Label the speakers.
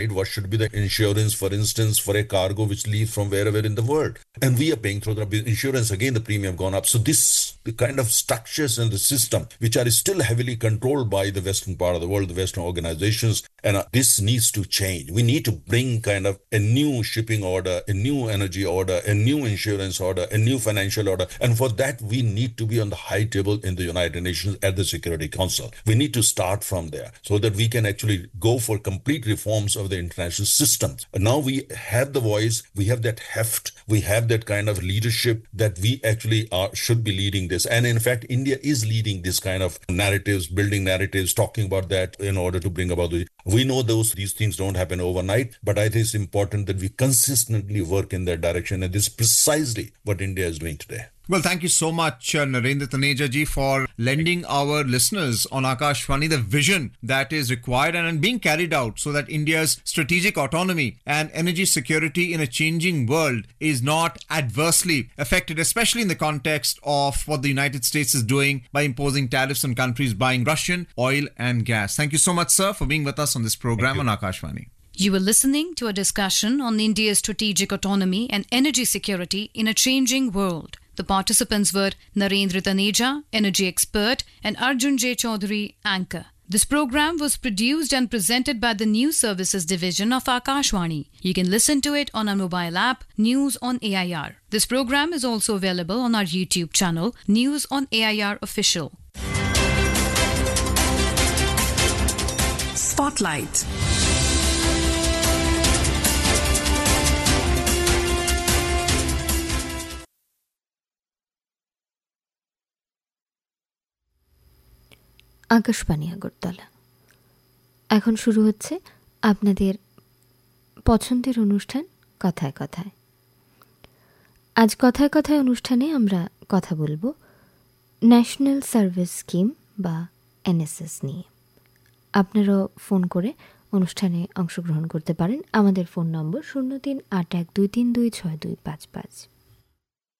Speaker 1: What should be the insurance, for instance, for a cargo which leaves from wherever in the world? And we are paying through the insurance. Again, the premium gone up. So the kind of structures in the system, which are still heavily controlled by the Western part of the world, the Western organizations, and this needs to change. We need to bring kind of a new shipping order, a new energy order, a new insurance order, a new financial order. And for that, we need to be on the high table in the United Nations at the Security Council. We need to start from there so that we can actually go for complete reforms of the international systems. Now we have the voice, we have that heft, we have that kind of leadership that we actually should be leading this. And in fact, India is leading this kind of narratives, building narratives, talking about that in order to bring about we know these things don't happen overnight, but I think it's important that we consistently work in that direction. And this is precisely what India is doing today.
Speaker 2: Well, thank you so much, Narendra Taneja ji, for lending our listeners on Akashvani the vision that is required and being carried out so that India's strategic autonomy and energy security in a changing world is not adversely affected, especially in the context of what the United States is doing by imposing tariffs on countries buying Russian oil and gas. Thank you so much, sir, for being with us on this program on Akashvani.
Speaker 3: You were listening to a discussion on India's strategic autonomy and energy security in a changing world. The participants were Narendra Taneja, energy expert, and Arjun J. Chaudhary, anchor. This program was produced and presented by the News Services Division of Akashvani. You can listen to it on our mobile app, News on AIR. This program is also available on our YouTube channel, News on AIR Official.
Speaker 4: Spotlight.
Speaker 5: Akashvani Agartala. এখন শুরু হচ্ছে আপনাদের পছন্দের অনুষ্ঠান কথায় কথায়। আজ কথায় কথায় অনুষ্ঠানে আমরা কথা বলবো ন্যাশনাল সার্ভিস স্কিম বা এনএসএস নিয়ে। আপনারাও ফোন করে অনুষ্ঠানে অংশগ্রহণ করতে পারেন। আমাদের ফোন নম্বর 0381232625।